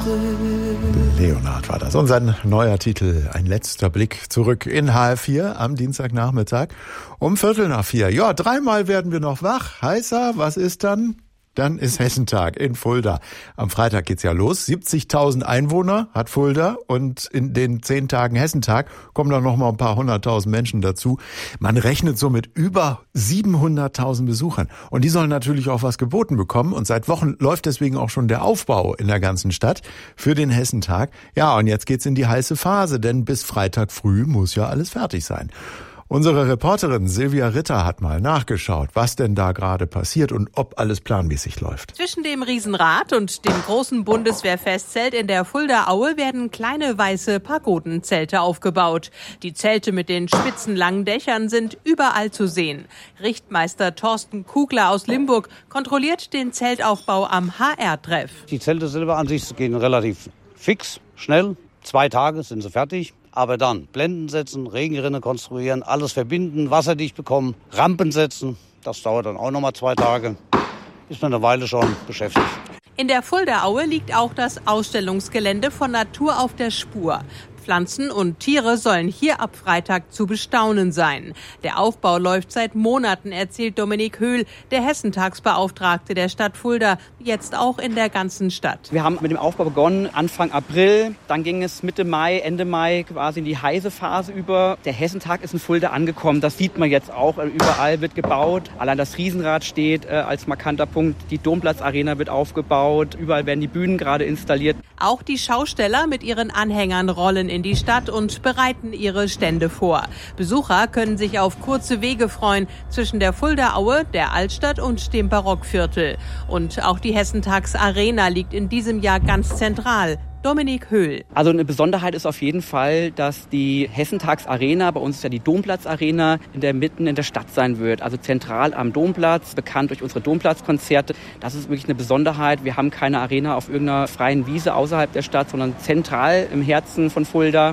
Leonard war das. Und sein neuer Titel, ein letzter Blick zurück in HR4 am Dienstagnachmittag um 3:15. Ja, 3-mal werden wir noch wach. Heißer, was ist dann? Dann ist Hessentag in Fulda. Am Freitag geht's ja los. 70.000 Einwohner hat Fulda und in den 10 Tagen Hessentag kommen dann noch mal ein paar 100.000 Menschen dazu. Man rechnet so mit über 700.000 Besuchern. Und die sollen natürlich auch was geboten bekommen. Und seit Wochen läuft deswegen auch schon der Aufbau in der ganzen Stadt für den Hessentag. Ja, und jetzt geht's in die heiße Phase, denn bis Freitag früh muss ja alles fertig sein. Unsere Reporterin Silvia Ritter hat mal nachgeschaut, was denn da gerade passiert und ob alles planmäßig läuft. Zwischen dem Riesenrad und dem großen Bundeswehrfestzelt in der Fulda Aue werden kleine weiße Pagodenzelte aufgebaut. Die Zelte mit den spitzen langen Dächern sind überall zu sehen. Richtmeister Thorsten Kugler aus Limburg kontrolliert den Zeltaufbau am HR-Treff. Die Zelte selber an sich gehen relativ fix, schnell. 2 Tage sind sie fertig. Aber dann Blenden setzen, Regenrinne konstruieren, alles verbinden, wasserdicht bekommen, Rampen setzen. Das dauert dann auch nochmal 2 Tage. Ist man eine Weile schon beschäftigt. In der Fulda Aue liegt auch das Ausstellungsgelände von Natur auf der Spur. Pflanzen und Tiere sollen hier ab Freitag zu bestaunen sein. Der Aufbau läuft seit Monaten, erzählt Dominik Höhl, der Hessentagsbeauftragte der Stadt Fulda, jetzt auch in der ganzen Stadt. Wir haben mit dem Aufbau begonnen Anfang April, dann ging es Mitte Mai, Ende Mai quasi in die heiße Phase über. Der Hessentag ist in Fulda angekommen, das sieht man jetzt auch, überall wird gebaut. Allein das Riesenrad steht als markanter Punkt, die Domplatzarena wird aufgebaut, überall werden die Bühnen gerade installiert. Auch die Schausteller mit ihren Anhängern rollen in die Stadt und bereiten ihre Stände vor. Besucher können sich auf kurze Wege freuen zwischen der Fulda Aue, der Altstadt und dem Barockviertel. Und auch die Hessentagsarena liegt in diesem Jahr ganz zentral. Dominik Höhl. Also eine Besonderheit ist auf jeden Fall, dass die Hessentagsarena, bei uns ist ja die Domplatzarena, mitten in der Stadt sein wird. Also zentral am Domplatz, bekannt durch unsere Domplatzkonzerte. Das ist wirklich eine Besonderheit. Wir haben keine Arena auf irgendeiner freien Wiese außerhalb der Stadt, sondern zentral im Herzen von Fulda.